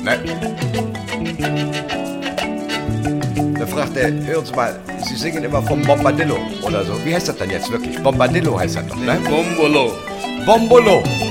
Ne? Da fragt er, hören Sie mal, Sie singen immer vom Bombadillo oder so. Wie heißt das denn jetzt wirklich? Bombadillo heißt das doch, ne? Bombolo. Bombolo.